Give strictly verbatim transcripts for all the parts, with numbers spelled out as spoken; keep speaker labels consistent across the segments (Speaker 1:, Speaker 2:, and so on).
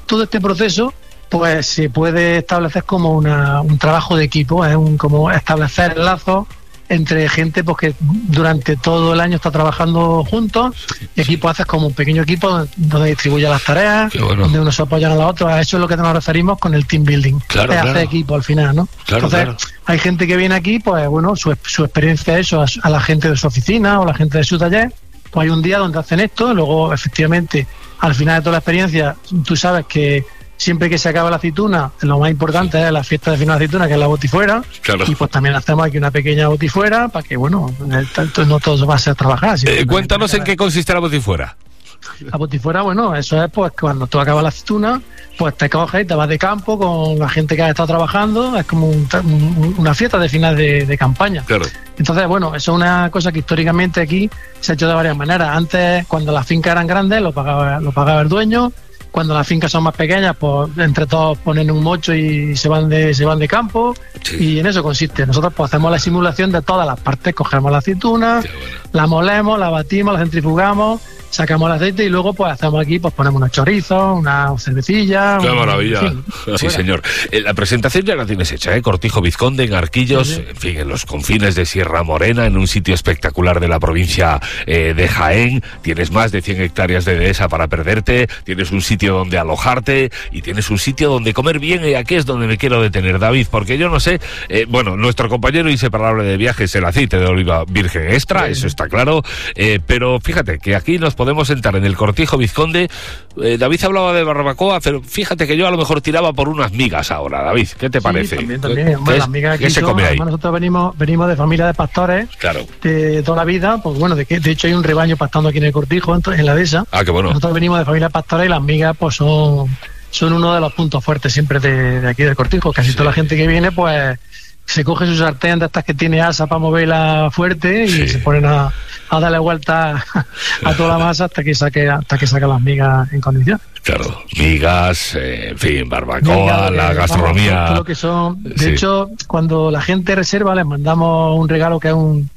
Speaker 1: todo este proceso pues se puede establecer como una, un trabajo de equipo, es un, como establecer lazos entre gente pues que durante todo el año está trabajando juntos, y aquí pues haces como un pequeño equipo donde distribuye las tareas, bueno. donde unos se apoyan a los otros. A eso es lo que nos referimos con el team building,
Speaker 2: claro,
Speaker 1: es
Speaker 2: claro.
Speaker 1: hacer equipo al final, ¿no?
Speaker 2: Claro,
Speaker 1: Entonces
Speaker 2: claro.
Speaker 1: hay gente que viene aquí, pues bueno, su, su experiencia es eso, a, a la gente de su oficina o la gente de su taller, pues hay un día donde hacen esto, luego efectivamente al final de toda la experiencia tú sabes que siempre que se acaba la aceituna, lo más importante es la fiesta de final de aceituna, que es la botifuera,
Speaker 2: claro.
Speaker 1: y pues también hacemos aquí una pequeña botifuera para que, bueno, tanto no todos va a ser trabajar.
Speaker 2: Eh, cuéntanos en qué consiste la botifuera.
Speaker 1: La botifuera, bueno, eso es pues cuando tú acabas la aceituna, pues te coges y te vas de campo con la gente que ha estado trabajando, es como un, un, una fiesta de final de, de campaña.
Speaker 2: Claro.
Speaker 1: Entonces, bueno, eso es una cosa que históricamente aquí se ha hecho de varias maneras. Antes, cuando las fincas eran grandes, lo pagaba, lo pagaba el dueño. Cuando las fincas son más pequeñas, pues entre todos ponen un mocho y se van de se van de campo, sí. Y en eso consiste. Nosotros pues hacemos la simulación de todas las partes, cogemos la aceituna, bueno. la molemos, la batimos, la centrifugamos, sacamos el aceite y luego pues hacemos aquí, pues ponemos unos chorizos, una cervecilla.
Speaker 2: ¡Qué
Speaker 1: un,
Speaker 2: maravilla!
Speaker 1: En fin,
Speaker 2: sí,
Speaker 1: fuera.
Speaker 2: Señor. Eh, la presentación ya la tienes hecha, ¿eh? Cortijo Vizconde, en Arquillos, sí, sí. en fin, en los confines de Sierra Morena, en un sitio espectacular de la provincia eh, de Jaén. Tienes más de cien hectáreas de dehesa para perderte, tienes un sitio donde alojarte y tienes un sitio donde comer bien, y aquí es donde me quiero detener, David, porque yo no sé, eh, bueno, nuestro compañero inseparable de viajes, el aceite de oliva virgen extra, sí. eso está claro, eh, pero fíjate que aquí nos podemos sentar en el Cortijo Vizconde. eh, David hablaba de barbacoa, pero fíjate que yo a lo mejor tiraba por unas migas ahora, David, ¿qué te
Speaker 1: sí,
Speaker 2: parece?
Speaker 1: También, también. Bueno, las migas aquí
Speaker 2: ¿Qué se
Speaker 1: son,
Speaker 2: come ahí?
Speaker 1: Nosotros venimos, venimos de familia de pastores,
Speaker 2: claro.
Speaker 1: de toda la vida, pues bueno, de, que, de hecho hay un rebaño pastando aquí en el Cortijo, en la dehesa.
Speaker 2: Ah, qué bueno.
Speaker 1: Nosotros venimos de familia de pastores y las migas pues son, son uno de los puntos fuertes siempre de, de aquí del Cortijo. Casi sí. toda la gente que viene pues se coge su sartén de estas que tiene asa para moverla fuerte y sí. se ponen a, a darle vuelta a toda la masa hasta que saque hasta que saque las migas en condiciones.
Speaker 2: Claro, migas, eh, en fin, barbacoa,
Speaker 1: Migas,
Speaker 2: la
Speaker 1: eh,
Speaker 2: gastronomía.
Speaker 1: Vamos, todo lo que son. De
Speaker 2: sí.
Speaker 1: hecho, cuando la gente reserva, les mandamos un regalo que es un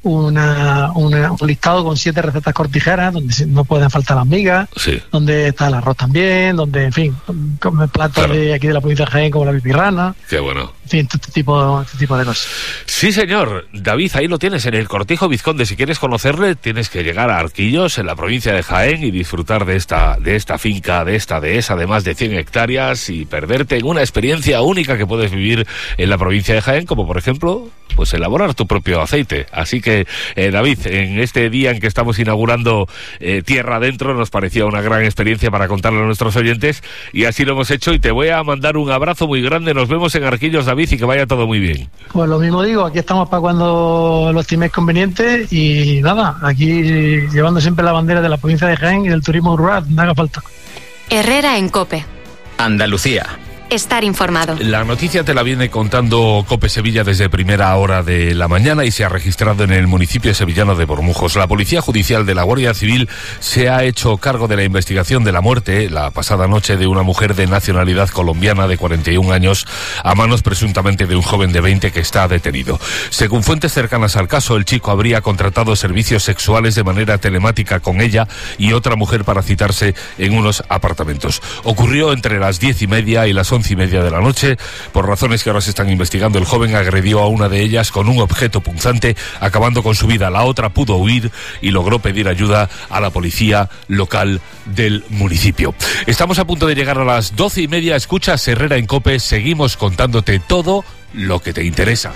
Speaker 1: Una, una, un listado con siete recetas cortijeras donde no pueden faltar las migas,
Speaker 2: sí.
Speaker 1: donde está el arroz también, donde, en fin, come platos claro. de aquí de la provincia de Jaén como la pipirrana.
Speaker 2: Qué bueno.
Speaker 1: En fin, este tipo, este tipo de cosas.
Speaker 2: Sí, señor. David, ahí lo tienes, en el Cortijo Vizconde. Si quieres conocerle, tienes que llegar a Arquillos, en la provincia de Jaén, y disfrutar de esta, de esta finca, de esta dehesa de más de cien hectáreas, y perderte en una experiencia única que puedes vivir en la provincia de Jaén, como por ejemplo, pues elaborar tu propio aceite. Así que Eh, David, en este día en que estamos inaugurando eh, Tierra Adentro, nos parecía una gran experiencia para contarle a nuestros oyentes, y así lo hemos hecho, y te voy a mandar un abrazo muy grande. Nos vemos en Arquillos, David, y que vaya todo muy bien.
Speaker 1: Pues lo mismo digo, aquí estamos para cuando lo estiméis conveniente, y nada, aquí llevando siempre la bandera de la provincia de Jaén y del turismo rural, no haga falta.
Speaker 3: Herrera en COPE.
Speaker 4: Andalucía.
Speaker 3: Estar informado.
Speaker 2: La noticia te la viene contando COPE Sevilla desde primera hora de la mañana y se ha registrado en el municipio sevillano de Bormujos. La Policía Judicial de la Guardia Civil se ha hecho cargo de la investigación de la muerte la pasada noche de una mujer de nacionalidad colombiana de cuarenta y un años a manos presuntamente de un joven de veinte que está detenido. Según fuentes cercanas al caso, el chico habría contratado servicios sexuales de manera telemática con ella y otra mujer para citarse en unos apartamentos. Ocurrió entre las diez y media y las once y media de la noche. Por razones que ahora se están investigando, el joven agredió a una de ellas con un objeto punzante, acabando con su vida. La otra pudo huir y logró pedir ayuda a la policía local del municipio. Estamos a punto de llegar a las doce y media. Escuchas Herrera en COPE. Seguimos contándote todo lo que te interesa.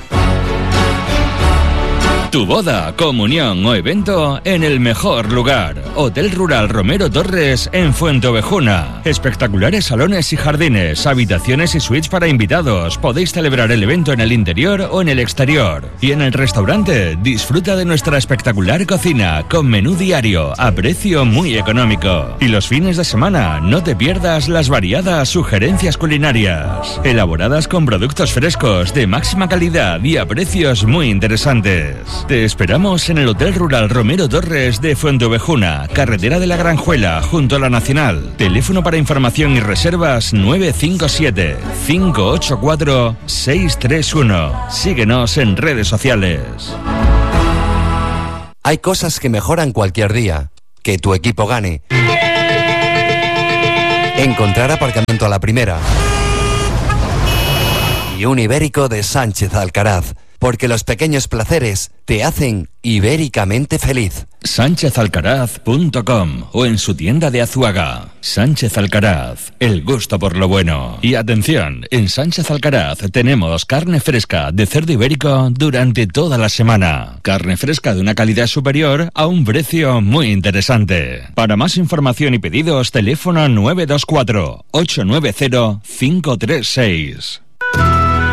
Speaker 4: Tu boda, comunión o evento en el mejor lugar. Hotel Rural Romero Torres en Fuenteovejuna. Espectaculares salones y jardines, habitaciones y suites para invitados. Podéis celebrar el evento en el interior o en el exterior. Y en el restaurante, disfruta de nuestra espectacular cocina con menú diario a precio muy económico. Y los fines de semana, no te pierdas las variadas sugerencias culinarias, elaboradas con productos frescos de máxima calidad y a precios muy interesantes. Te esperamos en el Hotel Rural Romero Torres de Fuenteovejuna, carretera de la Granjuela, junto a la Nacional. Teléfono para información y reservas nueve cinco siete, cinco ocho cuatro, seis tres uno. Síguenos en redes sociales.
Speaker 5: Hay cosas que mejoran cualquier día. Que tu equipo gane. Encontrar aparcamiento a la primera. Y un ibérico de Sánchez Alcaraz. Porque los pequeños placeres te hacen ibéricamente feliz.
Speaker 4: sánchez alcaraz punto com o en su tienda de Azuaga. Sánchez Alcaraz, el gusto por lo bueno. Y atención, en Sánchez Alcaraz tenemos carne fresca de cerdo ibérico durante toda la semana. Carne fresca de una calidad superior a un precio muy interesante. Para más información y pedidos, teléfono nueve dos cuatro, ocho nueve cero, cinco tres seis.